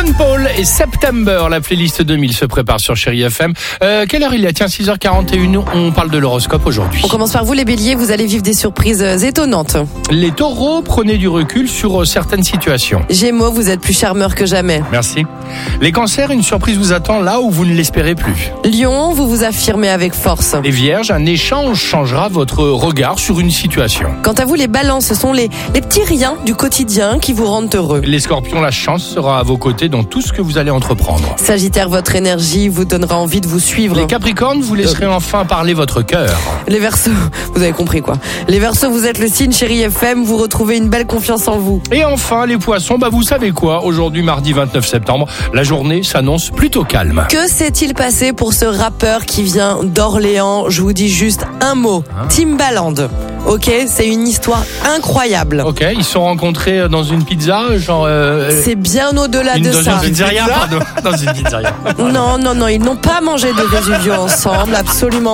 Sean Paul et September, la playlist 2000 se prépare sur Chérie FM. Quelle heure il est ? Tiens, 6h41, on parle de l'horoscope aujourd'hui. On commence par vous les béliers, vous allez vivre des surprises étonnantes. Les taureaux, prenez du recul sur certaines situations. Gémeaux, vous êtes plus charmeur que jamais. Merci. Les cancers, une surprise vous attend là où vous ne l'espérez plus. Lion, vous vous affirmez avec force. Les vierges, un échange changera votre regard sur une situation. Quant à vous les balances, ce sont les petits riens du quotidien qui vous rendent heureux. Les scorpions, la chance sera à vos côtés dans tout ce que vous allez entreprendre. Sagittaire, votre énergie vous donnera envie de vous suivre. Les capricornes, vous laisserez enfin parler votre cœur. Les Verseaux, vous avez compris quoi. Les Verseaux, vous êtes le signe Chérie FM, vous retrouvez une belle confiance en vous. Et enfin, les poissons, vous savez quoi ? Aujourd'hui, mardi 29 septembre, la journée s'annonce plutôt calme. Que s'est-il passé pour ce rappeur qui vient d'Orléans ? Je vous dis juste un mot. Timbaland. Ok, c'est une histoire incroyable. Ok, ils se sont rencontrés dans une pizza, genre... C'est bien au-delà de ça. Dans une pizzeria, pardon. Dans une pizzeria. Non, ils n'ont pas mangé de Vesuvio ensemble, absolument